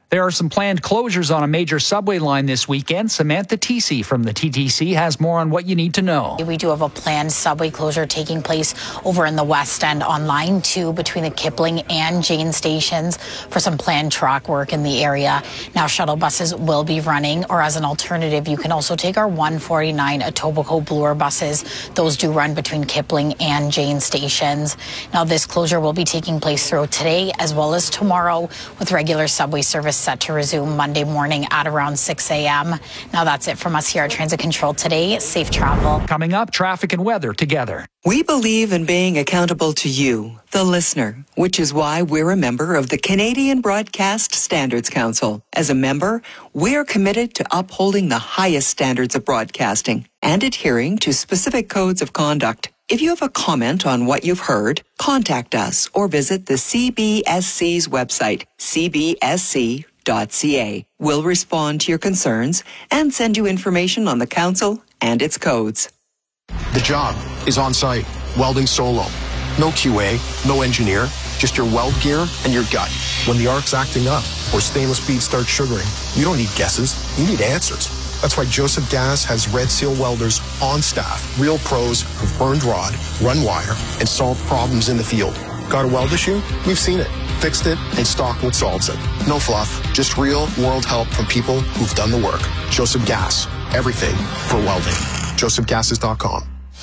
There are some planned closures on a major subway line this weekend. Samantha Tisi from the T T C has more on what you need to know. We do have a planned subway closure taking place over in the West End on line two between the Kipling and Jane stations for some planned track work in the area. Now, shuttle buses will be running, or as an alternative, you can also take our one forty-nine Etobicoke Bloor buses. Those do run between Kipling and Jane stations. Now, this closure will be taking place throughout today as well as tomorrow, with regular subway service set to resume Monday morning at around six a.m. Now that's it from us here at Transit Control today. Safe travel. Coming up, traffic and weather together. We believe in being accountable to you, the listener, which is why we're a member of the Canadian Broadcast Standards Council. As a member, we're committed to upholding the highest standards of broadcasting and adhering to specific codes of conduct. If you have a comment on what you've heard, contact us or visit the C B S C's website, c b s c dot c a. We'll respond to your concerns and send you information on the council and its codes. The job is on site, welding solo. No Q A, no engineer, just your weld gear and your gut. When the arc's acting up or stainless bead starts sugaring, you don't need guesses, you need answers. That's why Joseph Gas has Red Seal welders on staff, real pros who've burned rod, run wire, and solved problems in the field. Got a weld issue? We've seen it, fixed it, and stocked what solves it. No fluff, just real world help from people who've done the work. Joseph Gas, everything for welding. joseph gases dot com.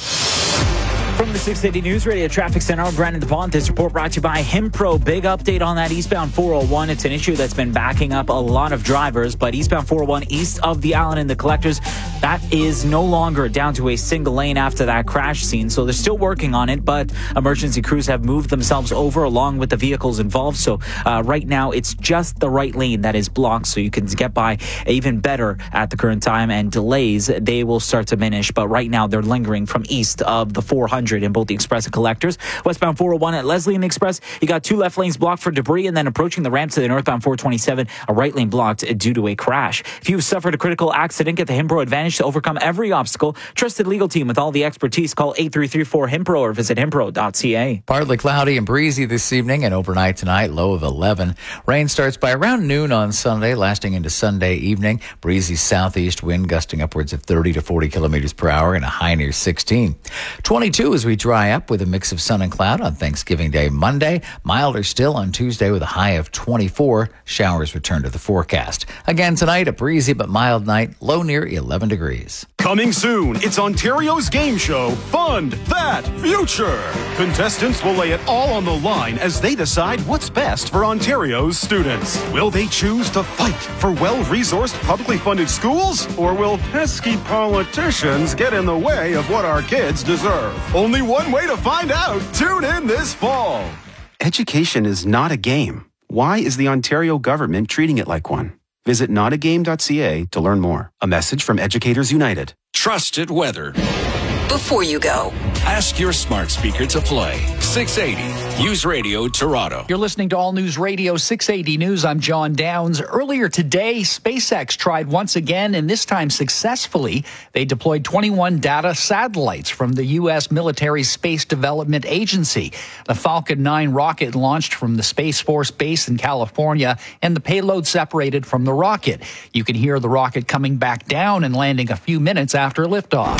From the six eighty News Radio Traffic Center, I'm Brandon DePont. This report brought to you by Himpro. Big update on that eastbound four oh one. It's an issue that's been backing up a lot of drivers, but eastbound four oh one east of the Allen and the Collectors, that is no longer down to a single lane after that crash scene. So they're still working on it, but emergency crews have moved themselves over along with the vehicles involved. So uh, right now, it's just the right lane that is blocked, so you can get by even better at the current time, and delays, they will start to diminish. But right now, they're lingering from east of the four hundred in both the Express and Collectors. Westbound four oh one at Leslie and Express, you got two left lanes blocked for debris, and then approaching the ramp to the northbound four twenty-seven, a right lane blocked due to a crash. If you've suffered a critical accident, get the Himpro Advantage to overcome every obstacle. Trusted legal team with all the expertise. Call eight three three four Himpro or visit himpro dot c a. Partly cloudy and breezy this evening and overnight tonight, low of eleven. Rain starts by around noon on Sunday, lasting into Sunday evening. Breezy southeast wind gusting upwards of thirty to forty kilometers per hour and a high near sixteen. twenty-two as we dry up with a mix of sun and cloud on Thanksgiving Day Monday. Milder still on Tuesday with a high of twenty-four. Showers return to the forecast. Again tonight, a breezy but mild night, low near eleven degrees. Coming soon, it's Ontario's game show, Fund That Future. Contestants will lay it all on the line as they decide what's best for Ontario's students. Will they choose to fight for well-resourced, publicly funded schools? Or will pesky politicians get in the way of what our kids deserve? Only one way to find out. Tune in this fall. Education is not a game. Why is the Ontario government treating it like one? Visit not a game dot c a to learn more. A message from Educators United. Trusted weather. Before you go, ask your smart speaker to play six eighty News Radio Toronto. You're listening to All News Radio six eighty News. I'm John Downs. Earlier today, SpaceX tried once again, and this time successfully. They deployed twenty-one data satellites from the U S Military Space Development Agency. The Falcon nine rocket launched from the Space Force Base in California, and the payload separated from the rocket. You can hear the rocket coming back down and landing a few minutes after liftoff.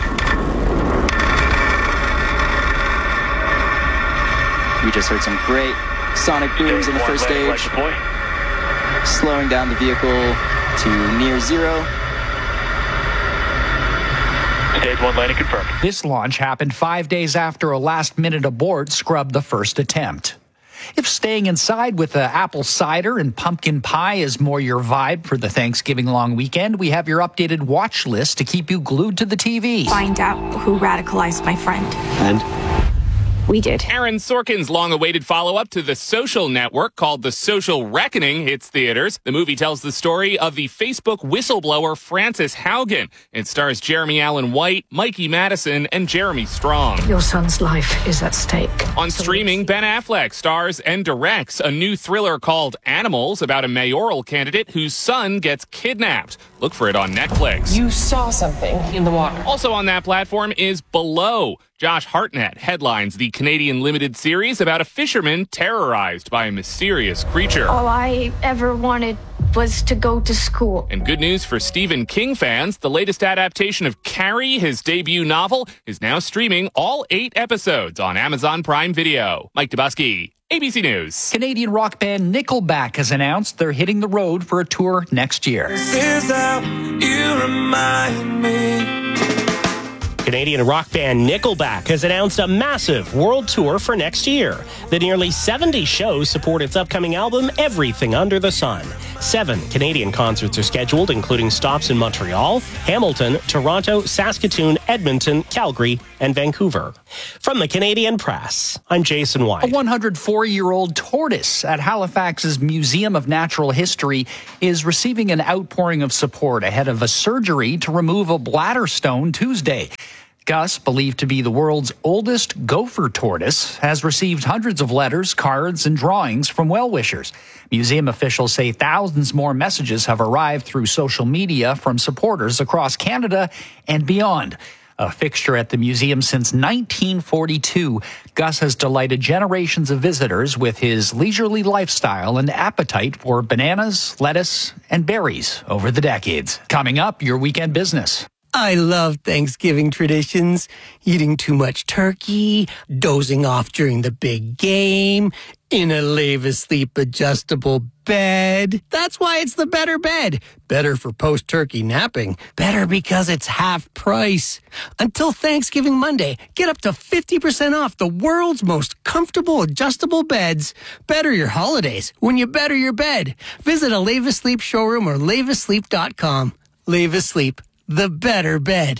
We just heard some great sonic booms in the first stage, slowing down the vehicle to near zero. Stage one landing confirmed. This launch happened five days after a last-minute abort scrubbed the first attempt. If staying inside with uh, apple cider and pumpkin pie is more your vibe for the Thanksgiving long weekend, we have your updated watch list to keep you glued to the T V. Find out who radicalized my friend. And? We did. Aaron Sorkin's long-awaited follow-up to The Social Network, called The Social Reckoning, hits theaters. The movie tells the story of the Facebook whistleblower Frances Haugen. It stars Jeremy Allen White, Mikey Madison, and Jeremy Strong. Your son's life is at stake. On streaming, Ben Affleck stars and directs a new thriller called Animals about a mayoral candidate whose son gets kidnapped. Look for it on Netflix. You saw something in the water. Also on that platform is Below. Josh Hartnett headlines the Canadian limited series about a fisherman terrorized by a mysterious creature. All I ever wanted was to go to school. And good news for Stephen King fans. The latest adaptation of Carrie, his debut novel, is now streaming all eight episodes on Amazon Prime Video. Mike Dubusky, A B C News. Canadian rock band Nickelback has announced they're hitting the road for a tour next year. This is how you remind me. Canadian rock band Nickelback has announced a massive world tour for next year. The nearly seventy shows support its upcoming album, Everything Under the Sun. Seven Canadian concerts are scheduled, including stops in Montreal, Hamilton, Toronto, Saskatoon, Edmonton, Calgary, and Vancouver. From the Canadian Press, I'm Jason White. A one hundred four-year-old tortoise at Halifax's Museum of Natural History is receiving an outpouring of support ahead of a surgery to remove a bladder stone Tuesday. Gus, believed to be the world's oldest gopher tortoise, has received hundreds of letters, cards, and drawings from well-wishers. Museum officials say thousands more messages have arrived through social media from supporters across Canada and beyond. A fixture at the museum since nineteen forty-two, Gus has delighted generations of visitors with his leisurely lifestyle and appetite for bananas, lettuce, and berries over the decades. Coming up, your weekend business. I love Thanksgiving traditions. Eating too much turkey, dozing off during the big game, in a Lave Asleep adjustable bed. That's why it's the better bed. Better for post-turkey napping. Better because it's half price. Until Thanksgiving Monday, get up to fifty percent off the world's most comfortable adjustable beds. Better your holidays when you better your bed. Visit a Lave Asleep showroom or lave asleep dot com. Lave Asleep. The better bed.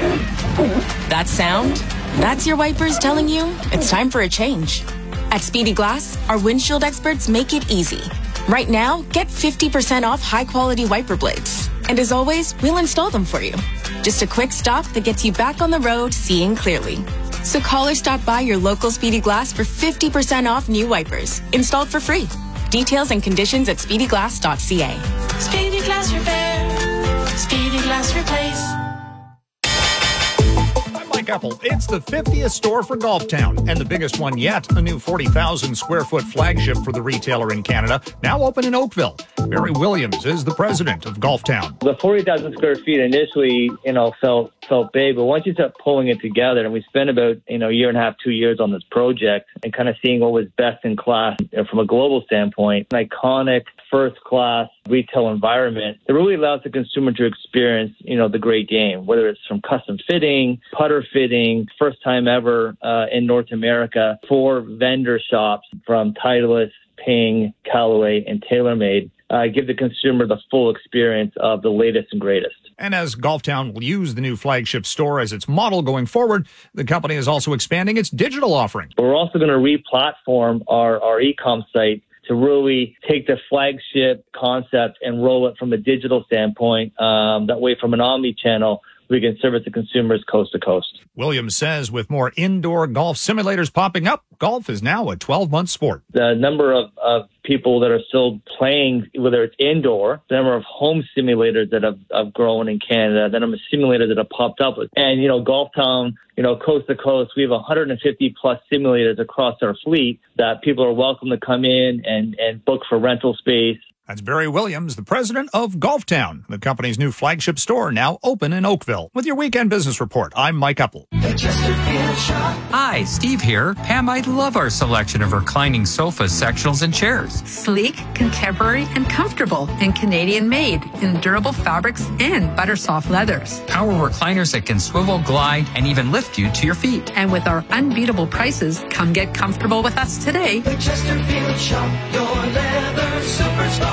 That sound? That's your wipers telling you it's time for a change. At Speedy Glass, our windshield experts make it easy. Right now, get fifty percent off high-quality wiper blades. And as always, we'll install them for you. Just a quick stop that gets you back on the road seeing clearly. So call or stop by your local Speedy Glass for fifty percent off new wipers, installed for free. Details and conditions at speedy glass dot c a. Speedy Glass Repair. Speedy Glass Replace. I'm Mike Epple. It's the fiftieth store for Golftown, and the biggest one yet, a new forty thousand square foot flagship for the retailer in Canada, now open in Oakville. Barry Williams is the president of Golftown. The forty thousand square feet initially, you know, felt felt big, but once you start pulling it together, and we spent about, you know, a year and a half, two years on this project, and kind of seeing what was best in class, you know, from a global standpoint, an iconic first-class retail environment that really allows the consumer to experience, you know, the great game, whether it's from custom fitting, putter fitting, first time ever uh, in North America, four vendor shops from Titleist, Ping, Callaway, and TaylorMade. Uh, give the consumer the full experience of the latest and greatest. And as Golftown will use the new flagship store as its model going forward, the company is also expanding its digital offering. We're also going to re-platform our, our e-com site to really take the flagship concept and roll it from a digital standpoint. Um, that way, from an omni-channel, we can service the consumers coast to coast. Williams says with more indoor golf simulators popping up, golf is now a twelve-month sport. The number of, of people that are still playing, whether it's indoor, the number of home simulators that have, have grown in Canada, the number of simulators that have popped up. And, you know, Golftown, you know, coast to coast, we have one hundred fifty plus simulators across our fleet that people are welcome to come in and, and book for rental space. That's Barry Williams, the president of Golftown, the company's new flagship store now open in Oakville. With your weekend business report, I'm Mike Epple. Hi, Steve here. Pam, I love our selection of reclining sofas, sectionals, and chairs. Sleek, contemporary, and comfortable, and Canadian-made in durable fabrics and butter-soft leathers. Power recliners that can swivel, glide, and even lift you to your feet. And with our unbeatable prices, come get comfortable with us today. The Chesterfield Shop, your leather superstar.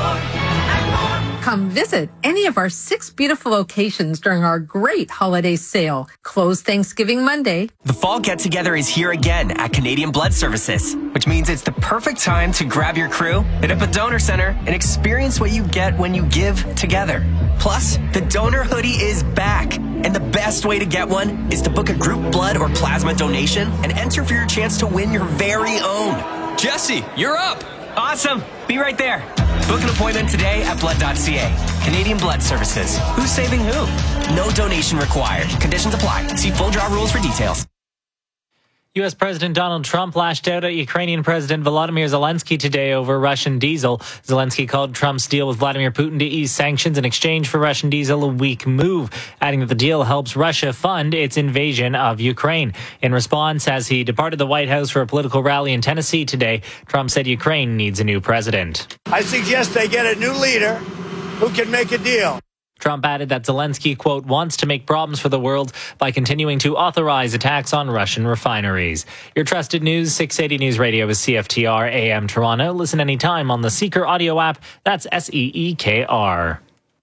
Come visit any of our six beautiful locations during our great holiday sale. Closed Thanksgiving Monday. The fall get-together is here again at Canadian Blood Services, which means it's the perfect time to grab your crew, hit up a donor center, and experience what you get when you give together. Plus, the donor hoodie is back. And the best way to get one is to book a group blood or plasma donation and enter for your chance to win your very own. Jesse, you're up. Awesome. Be right there. Book an appointment today at blood dot c a. Canadian Blood Services. Who's saving who? No donation required. Conditions apply. See full draw rules for details. U S. President Donald Trump lashed out at Ukrainian President Volodymyr Zelensky today over Russian diesel. Zelensky called Trump's deal with Vladimir Putin to ease sanctions in exchange for Russian diesel a weak move, adding that the deal helps Russia fund its invasion of Ukraine. In response, as he departed the White House for a political rally in Tennessee today, Trump said Ukraine needs a new president. I suggest they get a new leader who can make a deal. Trump added that Zelensky, quote, wants to make problems for the world by continuing to authorize attacks on Russian refineries. Your trusted news, six eighty News Radio is C F T R A M Toronto. Listen anytime on the Seeker audio app. That's S E E K R.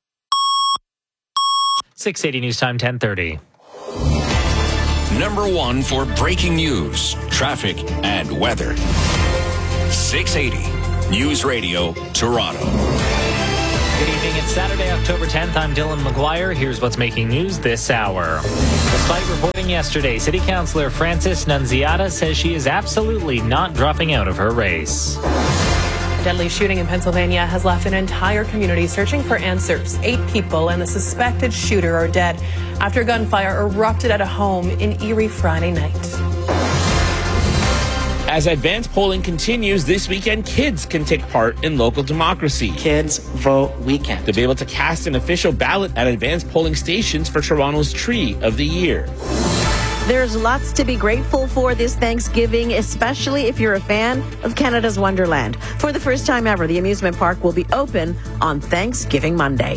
six eighty News Time, ten thirty. Number one for breaking news, traffic, and weather. six eighty News Radio, Toronto. Good evening. It's Saturday, October tenth. I'm Dylan McGuire. Here's what's making news this hour. Despite reporting yesterday, City Councillor Frances Nunziata says she is absolutely not dropping out of her race. A deadly shooting in Pennsylvania has left an entire community searching for answers. Eight people and the suspected shooter are dead after gunfire erupted at a home in Erie Friday night. As advanced polling continues this weekend, kids can take part in local democracy. Kids Vote Weekend. To be able to cast an official ballot at advanced polling stations for Toronto's Tree of the Year. There's lots to be grateful for this Thanksgiving, especially if you're a fan of Canada's Wonderland. For the first time ever, the amusement park will be open on Thanksgiving Monday.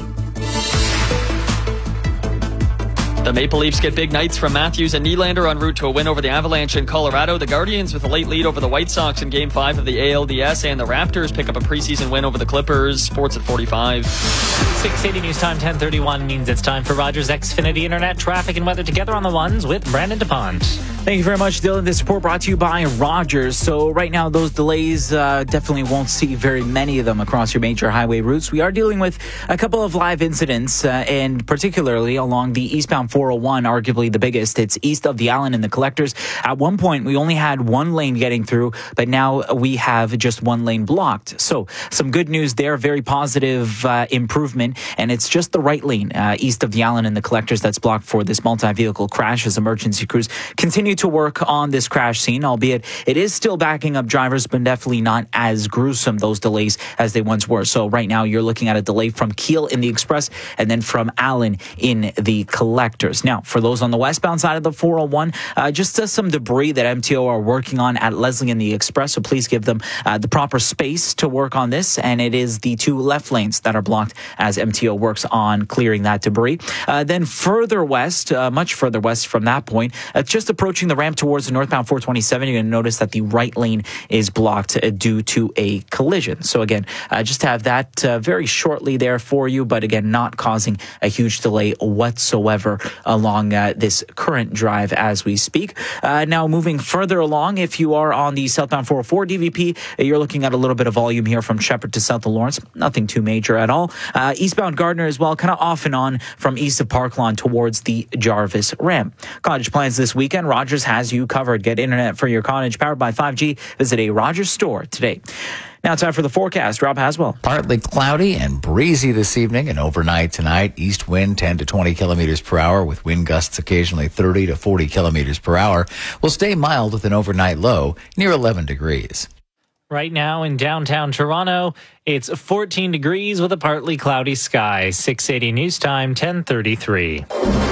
The Maple Leafs get big nights from Matthews and Nylander en route to a win over the Avalanche in Colorado. The Guardians with a late lead over the White Sox in Game five of the A L D S. And the Raptors pick up a preseason win over the Clippers. Sports at forty-five. six eighty News Time, ten thirty-one means it's time for Rogers Xfinity Internet traffic and weather together on the ones with Brandon DuPont. Thank you very much, Dylan. This report brought to you by Rogers. So right now, those delays uh, definitely won't see very many of them across your major highway routes. We are dealing with a couple of live incidents, uh, and particularly along the eastbound four oh one, arguably the biggest. It's east of the Allen and the Collectors. At one point, we only had one lane getting through, but now we have just one lane blocked. So some good news there, very positive uh, improvement, and it's just the right lane uh, east of the Allen and the Collectors that's blocked for this multi-vehicle crash as emergency crews continue to work on this crash scene, albeit it is still backing up drivers, but definitely not as gruesome, those delays, as they once were. So right now you're looking at a delay from Keele in the Express and then from Allen in the Collectors. Now, for those on the westbound side of the four oh one, uh, just uh, some debris that M T O are working on at Leslie in the Express, so please give them uh, the proper space to work on this, and it is the two left lanes that are blocked as M T O works on clearing that debris. Uh, then further west, uh, much further west from that point, uh, just approaching the ramp towards the northbound four twenty-seven, you're going to notice that the right lane is blocked uh, due to a collision. So again, uh, just have that uh, very shortly there for you, but again, not causing a huge delay whatsoever along uh, this current drive as we speak. Uh, now, moving further along, if you are on the southbound four oh four D V P, uh, you're looking at a little bit of volume here from Shepherd to south of Lawrence. Nothing too major at all. Uh, eastbound Gardner as well, kind of off and on from east of Park Lawn towards the Jarvis ramp. Cottage plans this weekend. Rogers has you covered. Get internet for your cottage powered by five G. Visit a Rogers store today. Now time for the forecast. Rob Haswell. Partly cloudy and breezy this evening and overnight tonight. East wind ten to twenty kilometers per hour with wind gusts occasionally thirty to forty kilometers per hour. Will stay mild with an overnight low near eleven degrees. Right now in downtown Toronto, it's fourteen degrees with a partly cloudy sky. six eighty News Time, ten thirty-three.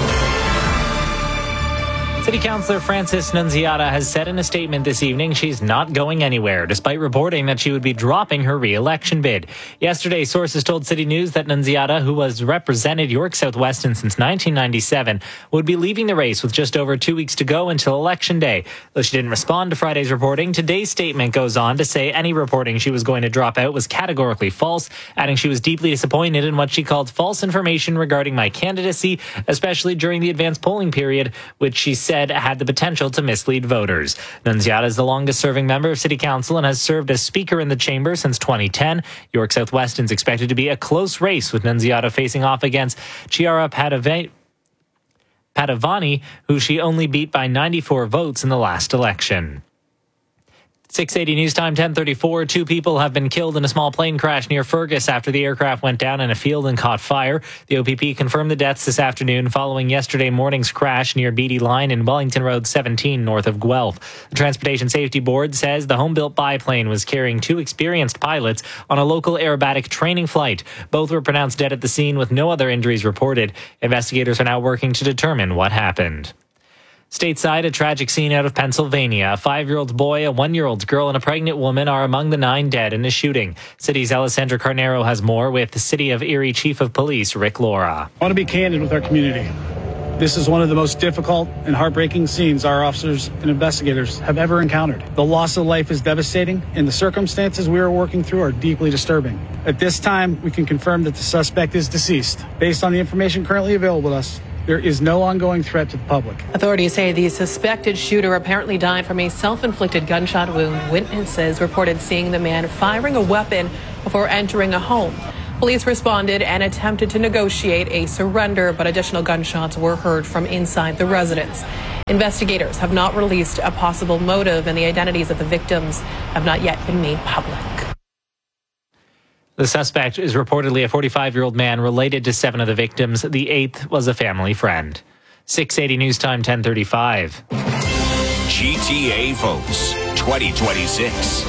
City Councillor Frances Nunziata has said in a statement this evening she's not going anywhere, despite reporting that she would be dropping her re-election bid. Yesterday, sources told City News that Nunziata, who has represented York South-Weston since nineteen ninety-seven, would be leaving the race with just over two weeks to go until Election Day. Though she didn't respond to Friday's reporting, today's statement goes on to say any reporting she was going to drop out was categorically false, adding she was deeply disappointed in what she called false information regarding my candidacy, especially during the advanced polling period, which she said said had the potential to mislead voters. Nunziata is the longest-serving member of City Council and has served as Speaker in the Chamber since twenty ten. York South-Weston is expected to be a close race, with Nunziata facing off against Chiara Padave- Padavani, who she only beat by ninety-four votes in the last election. six eighty News Time, ten thirty-four. Two people have been killed in a small plane crash near Fergus after the aircraft went down in a field and caught fire. The O P P confirmed the deaths this afternoon following yesterday morning's crash near Beatty Line in Wellington Road seventeen north of Guelph. The Transportation Safety Board says the home-built biplane was carrying two experienced pilots on a local aerobatic training flight. Both were pronounced dead at the scene with no other injuries reported. Investigators are now working to determine what happened. Stateside, a tragic scene out of Pennsylvania. A five-year-old boy, a one-year-old girl, and a pregnant woman are among the nine dead in the shooting. City's Alessandra Carnero has more with the City of Erie Chief of Police, Rick Laura. I want to be candid with our community. This is one of the most difficult and heartbreaking scenes our officers and investigators have ever encountered. The loss of life is devastating, and the circumstances we are working through are deeply disturbing. At this time, we can confirm that the suspect is deceased. Based on the information currently available to us, there is no ongoing threat to the public. Authorities say the suspected shooter apparently died from a self-inflicted gunshot wound. Witnesses reported seeing the man firing a weapon before entering a home. Police responded and attempted to negotiate a surrender, but additional gunshots were heard from inside the residence. Investigators have not released a possible motive, and the identities of the victims have not yet been made public. The suspect is reportedly a forty-five-year-old man related to seven of the victims. The eighth was a family friend. six eighty News Time, ten thirty-five. G T A votes twenty twenty-six.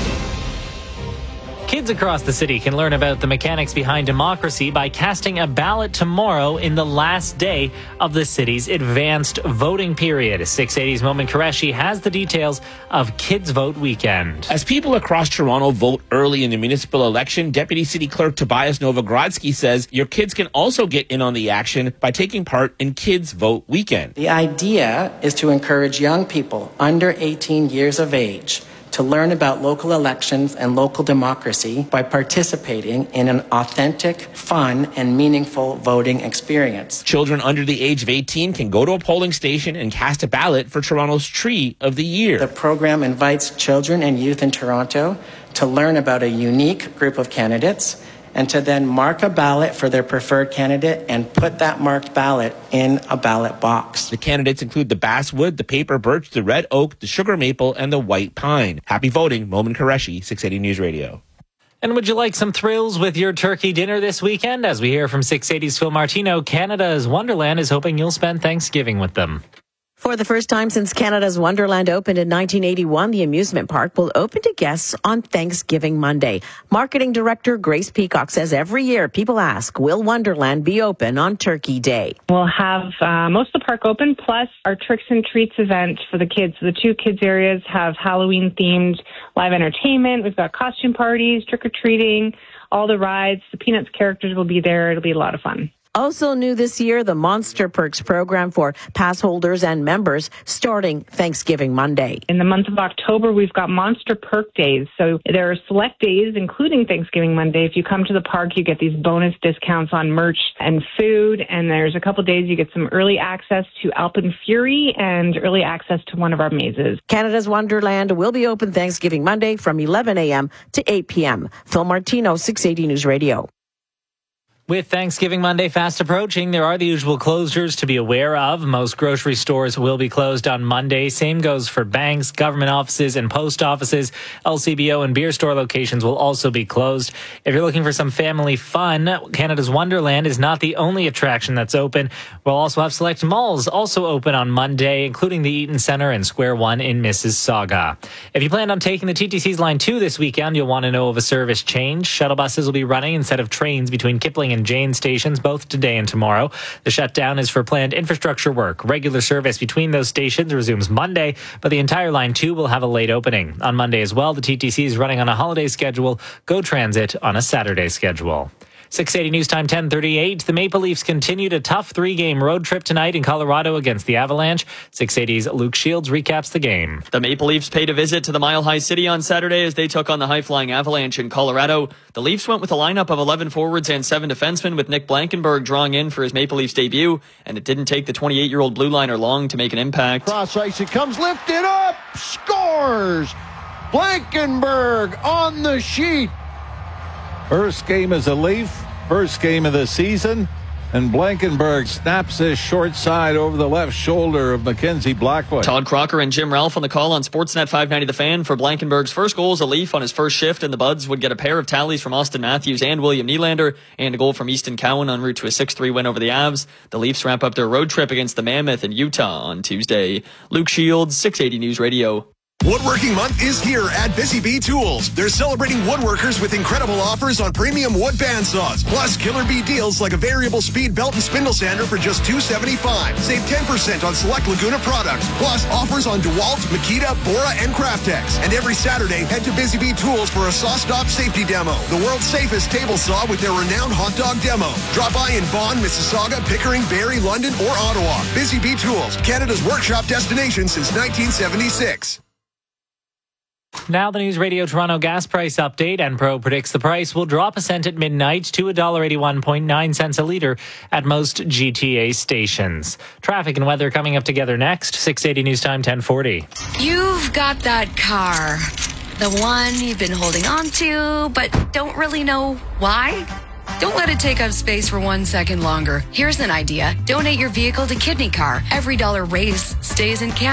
Kids across the city can learn about the mechanics behind democracy by casting a ballot tomorrow in the last day of the city's advanced voting period. six eighty's Moment Qureshi has the details of Kids Vote Weekend. As people across Toronto vote early in the municipal election, Deputy City Clerk Tobias Novogrodsky says your kids can also get in on the action by taking part in Kids Vote Weekend. The idea is to encourage young people under eighteen years of age to learn about local elections and local democracy by participating in an authentic, fun, and meaningful voting experience. Children under the age of eighteen can go to a polling station and cast a ballot for Toronto's Tree of the Year. The program invites children and youth in Toronto to learn about a unique group of candidates and to then mark a ballot for their preferred candidate and put that marked ballot in a ballot box. The candidates include the basswood, the paper birch, the red oak, the sugar maple, and the white pine. Happy voting, Moment Qureshi, six eighty News Radio. And would you like some thrills with your turkey dinner this weekend? As we hear from six eighty's Phil Martino, Canada's Wonderland is hoping you'll spend Thanksgiving with them. For the first time since Canada's Wonderland opened in nineteen eighty-one, the amusement park will open to guests on Thanksgiving Monday. Marketing Director Grace Peacock says every year people ask, will Wonderland be open on Turkey Day? We'll have uh, most of the park open, plus our Tricks and Treats event for the kids. The two kids areas have Halloween-themed live entertainment. We've got costume parties, trick-or-treating, all the rides. The Peanuts characters will be there. It'll be a lot of fun. Also new this year, the Monster Perks program for pass holders and members starting Thanksgiving Monday. In the month of October, we've got Monster Perk Days. So there are select days, including Thanksgiving Monday. If you come to the park, you get these bonus discounts on merch and food. And there's a couple days you get some early access to Alpen Fury and early access to one of our mazes. Canada's Wonderland will be open Thanksgiving Monday from eleven a.m. to eight p.m. Phil Martino, six eighty News Radio. With Thanksgiving Monday fast approaching, there are the usual closures to be aware of. Most grocery stores will be closed on Monday. Same goes for banks, government offices, and post offices. L C B O and beer store locations will also be closed. If you're looking for some family fun, Canada's Wonderland is not the only attraction that's open. We'll also have select malls also open on Monday, including the Eaton Centre and Square One in Mississauga. If you plan on taking the T T C's Line two this weekend, you'll want to know of a service change. Shuttle buses will be running instead of trains between Kipling and Jane stations both today and tomorrow. The shutdown is for planned infrastructure work. Regular service between those stations resumes Monday, but the entire Line two will have a late opening. On Monday as well, the T T C is running on a holiday schedule, Go Transit on a Saturday schedule. six eighty News Time, ten thirty-eight. The Maple Leafs continued a tough three-game road trip tonight in Colorado against the Avalanche. six eighty's Luke Shields recaps the game. The Maple Leafs paid a visit to the Mile High City on Saturday as they took on the high-flying Avalanche in Colorado. The Leafs went with a lineup of eleven forwards and seven defensemen, with Nick Blankenburg drawing in for his Maple Leafs debut, and it didn't take the twenty-eight-year-old blue liner long to make an impact. Cross ice, it comes lifted up, scores! Blankenburg on the sheet. First game as a Leaf, first game of the season. And Blankenberg snaps his short side over the left shoulder of Mackenzie Blackwood. Todd Crocker and Jim Ralph on the call on Sportsnet five ninety The Fan for Blankenberg's first goal as a Leaf on his first shift, and the Buds would get a pair of tallies from Austin Matthews and William Nylander, and a goal from Easton Cowan en route to a six three win over the Avs. The Leafs wrap up their road trip against the Mammoth in Utah on Tuesday. Luke Shields, six eighty News Radio. Woodworking Month is here at Busy Bee Tools. They're celebrating woodworkers with incredible offers on premium wood bandsaws, plus killer bee deals like a variable speed belt and spindle sander for just two seventy-five. Save ten percent on select Laguna products, plus offers on DeWalt, Makita, Bora, and Craftex. And every Saturday, head to Busy Bee Tools for a saw stop safety demo, the world's safest table saw with their renowned hot dog demo. Drop by in Vaughan, Mississauga, Pickering, Barrie, London, or Ottawa. Busy Bee Tools, Canada's workshop destination since nineteen seventy-six. Now the News Radio Toronto gas price update. Enpro predicts the price will drop a cent at midnight to one dollar eighty-one point nine cents a litre at most G T A stations. Traffic and weather coming up together next. six eighty News Time, ten forty. You've got that car, the one you've been holding on to, but don't really know why. Don't let it take up space for one second longer. Here's an idea. Donate your vehicle to Kidney Car. Every dollar raised stays in Canada.